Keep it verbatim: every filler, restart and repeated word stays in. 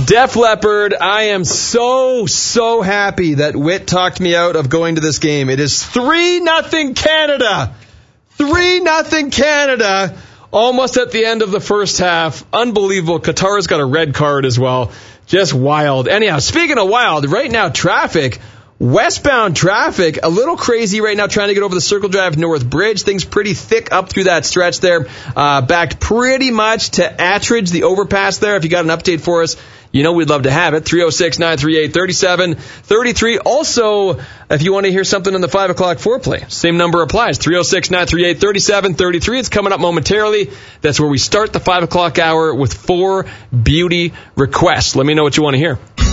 Def Leppard, I am so, so happy that Whit talked me out of going to this game. It is three nothing Canada. three nothing Canada. Almost at the end of the first half. Unbelievable. Qatar's got a red card as well. Just wild. Anyhow, speaking of wild, right now, traffic, westbound traffic, a little crazy right now trying to get over the Circle Drive North Bridge. Things pretty thick up through that stretch there. Uh, backed pretty much to Attridge, the overpass there. If you got an update for us, you know we'd love to have it. three oh six, nine three eight, three seven three three. Also, if you want to hear something on the five o'clock foreplay, same number applies. three oh six, nine three eight, three seven three three. It's coming up momentarily. That's where we start the five o'clock hour with four beauty requests. Let me know what you want to hear.